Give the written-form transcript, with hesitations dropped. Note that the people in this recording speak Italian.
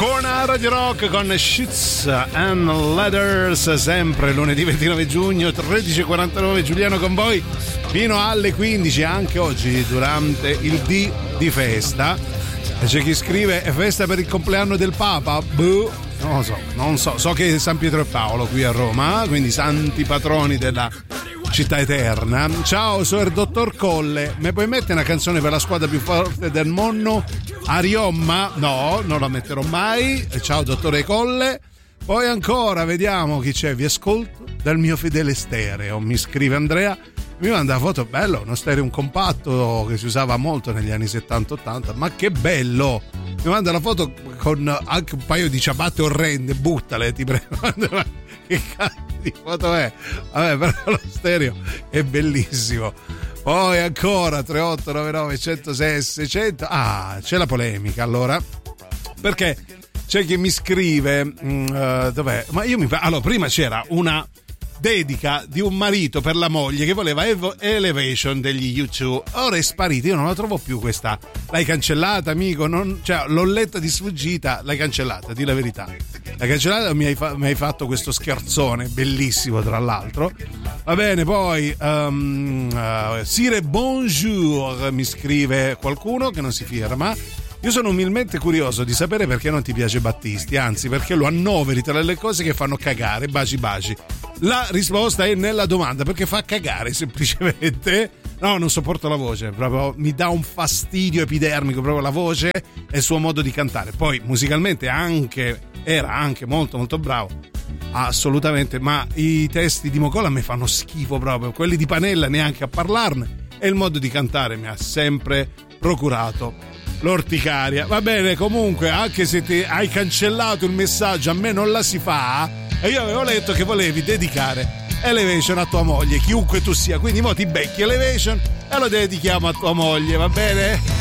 Corner Radio Rock con Sheets and Leathers, sempre lunedì 29 giugno 13:49. Giuliano con voi fino alle 15, anche oggi durante il D di festa. E c'è chi scrive: è festa per il compleanno del Papa? Non so, so che è San Pietro e Paolo qui a Roma, quindi santi patroni della città eterna. Ciao, sono il dottor Colle, mi puoi mettere una canzone per la squadra più forte del mondo? Ariomma? No, non la metterò mai. Ciao dottore Colle. Poi ancora, vediamo chi c'è, vi ascolto dal mio fedele stereo, mi scrive Andrea, mi manda la foto, bello, uno stereo, un compatto che si usava molto negli anni 70-80, ma che bello, mi manda la foto con anche un paio di ciabatte orrende, buttale, ti prego. Che cazzo di foto è? Vabbè, però lo stereo è bellissimo. Poi ancora 3899 106 600. Ah, c'è la polemica allora, perché c'è chi mi scrive dov'è? Ma io allora, prima c'era una dedica di un marito per la moglie che voleva Elevation degli U2, ora è sparita, io non la trovo più questa. L'hai cancellata, amico? Cioè, l'ho letta di sfuggita, l'hai cancellata, di la verità. L'hai cancellata, mi hai fatto questo scherzone bellissimo tra l'altro. Va bene, poi Sire Bonjour, mi scrive qualcuno che non si firma. Io sono umilmente curioso di sapere perché non ti piace Battisti, anzi perché lo annoveri tra le cose che fanno cagare. Baci baci. La risposta è nella domanda, perché fa cagare semplicemente. No, non sopporto la voce, proprio mi dà un fastidio epidermico proprio la voce e il suo modo di cantare. Poi musicalmente era anche molto molto bravo, assolutamente, ma i testi di Mocola mi fanno schifo proprio, quelli di Panella neanche a parlarne, e il modo di cantare mi ha sempre procurato l'orticaria. Va bene, comunque, anche se ti hai cancellato il messaggio, a me non la si fa, e io avevo letto che volevi dedicare Elevation a tua moglie, chiunque tu sia, quindi mo ti becchi Elevation e lo dedichiamo a tua moglie, va bene?